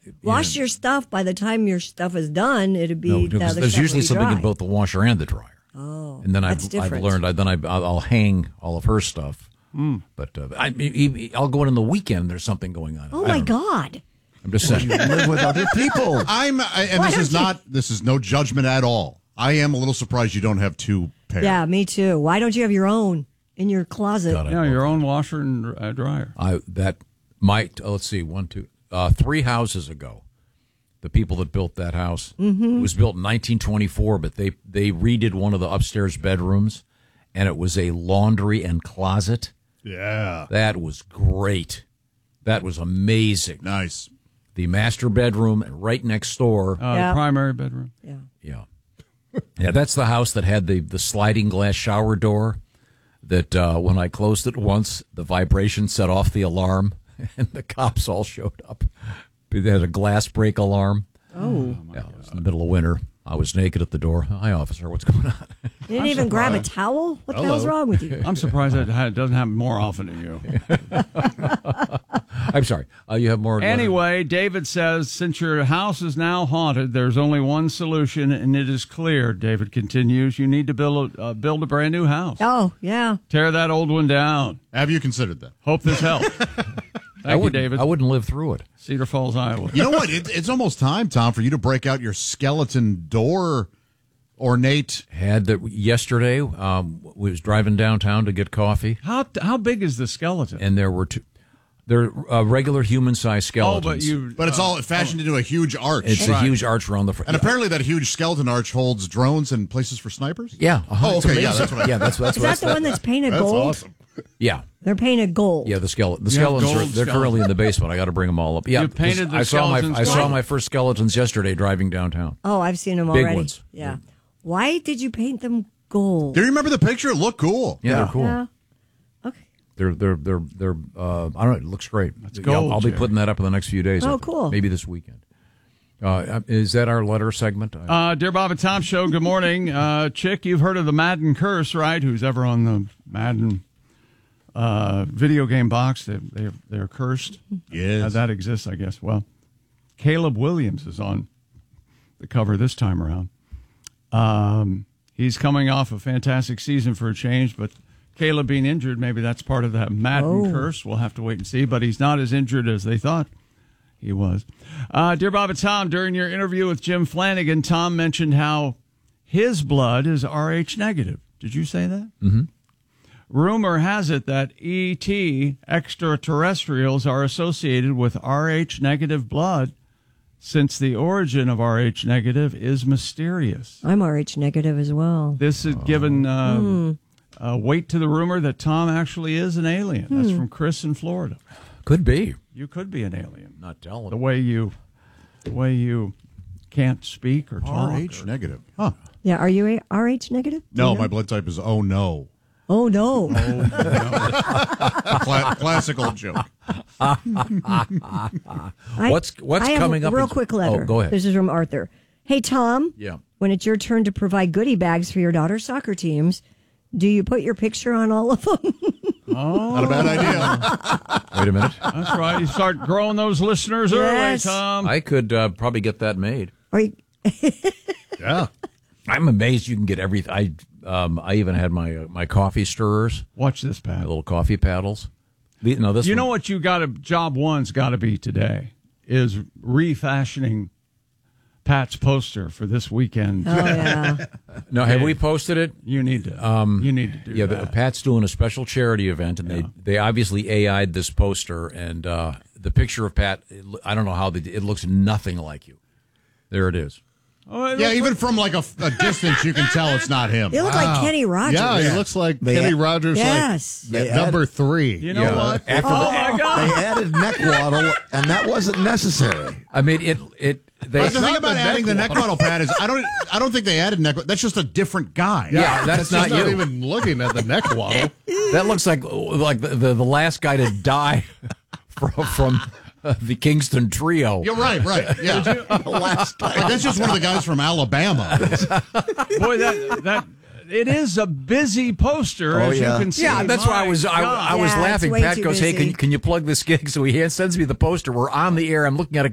wash your stuff. By the time your stuff is done, it'd be there's usually something in both the washer and the dryer. Oh, and then that's different. I've learned. I'll hang all of her stuff. But I'll go in the weekend. There's something going on. Oh my God! I'm just saying. You live with other people. This is no judgment at all. I am a little surprised you don't have two pairs. Yeah, me too. Why don't you have your own in your closet? Your own washer and dryer. Let's see, 3 houses ago, the people that built that house, it was built in 1924, but they redid one of the upstairs bedrooms, and it was a laundry and closet. Yeah. That was great. That was amazing. Nice. The master bedroom right next door. The primary bedroom. Yeah. Yeah. Yeah, that's the house that had the sliding glass shower door that when I closed it once, the vibration set off the alarm, and the cops all showed up. They had a glass break alarm. Oh. Yeah, it was in the middle of winter. I was naked at the door. Hi, officer. What's going on? You didn't even grab a towel? What the hell's wrong with you? I'm surprised that it doesn't happen more often than you. I'm sorry. You have more. Anyway, David says, since your house is now haunted, there's only one solution, and it is clear. David continues, you need to build a brand new house. Oh, yeah. Tear that old one down. Have you considered that? Hope this helps. Thank you, David. I wouldn't live through it. Cedar Falls, Iowa. You know what? It's almost time, Tom, for you to break out your skeleton door ornate. Had that yesterday. We was driving downtown to get coffee. How big is the skeleton? And there were two. They're regular human-sized skeletons. But it's all fashioned into a huge arch. It's a huge arch around the front. And apparently that huge skeleton arch holds drones and places for snipers? Yeah. Oh, okay. Yeah, that's what I that's Is that the one that's painted gold? That's awesome. Yeah. They're painted gold. Yeah, the skeletons they're currently in the basement. I got to bring them all up. Yeah, you painted the skeletons. I saw my first skeletons yesterday driving downtown. Oh, I've seen them Big already. ones. Yeah. Why did you paint them gold? Do you remember the picture? It looked cool. Yeah, they're cool. Yeah. Okay. They're I don't know, it looks great. It's gold, I'll be putting that up in the next few days. Oh, cool. Maybe this weekend. Is that our letter segment? Dear Bob and Tom Show, good morning. Chick, you've heard of the Madden curse, right? Who's ever on the Madden video game box, they're cursed. Yes. That exists, I guess. Well, Caleb Williams is on the cover this time around. He's coming off a fantastic season for a change, but Caleb being injured, maybe that's part of that Madden curse. We'll have to wait and see, but he's not as injured as they thought he was. Dear Bob and Tom, during your interview with Jim Flanagan, Tom mentioned how his blood is Rh negative. Did you say that? Mm-hmm. Rumor has it that ET extraterrestrials are associated with Rh negative blood, since the origin of Rh negative is mysterious. I'm Rh negative as well. This has given weight to the rumor that Tom actually is an alien. That's from Chris in Florida. Could be. You could be an alien. Not telling. The way you can't speak or talk. Rh negative. Huh. Yeah, are you Rh negative? No, my blood type is oh no. Oh, no. Classic old joke. What's coming up? Real quick letter. Oh, go ahead. This is from Arthur. Hey, Tom. Yeah. When it's your turn to provide goodie bags for your daughter's soccer teams, do you put your picture on all of them? Not a bad idea. Wait a minute. That's right. You start growing those listeners early, Tom. I could probably get that made. Yeah. I'm amazed you can get everything. I even had my coffee stirrers. Watch this, My Pat. little coffee paddles. Know what you got to, job one's got to be today is refashioning Pat's poster for this weekend. Oh, yeah. No, have we posted it? You need to. You need to do that. Pat's doing a special charity event, and they obviously AI'd this poster, and the picture of Pat. I don't know how it looks nothing like you. There it is. Oh, yeah, even from like a distance, you can tell it's not him. You look like Kenny Rogers. Yeah, he looks like Kenny Rogers. Yes. Like number 3. You know what? My God. They added neck waddle, and that wasn't necessary. I mean, the thing about adding the neck waddle, Pat, is I don't think they added neck. That's just a different guy. Yeah, that's not you. Not even looking at the neck waddle. That looks like the last guy to die from the Kingston Trio. You're right. Yeah, Last like, that's just one of the guys from Alabama. Boy, that it is a busy poster, as you can see. Yeah, that's why I was laughing. way Pat too goes, busy. "Hey, can you plug this gig?" So he sends me the poster. We're on the air. I'm looking at it.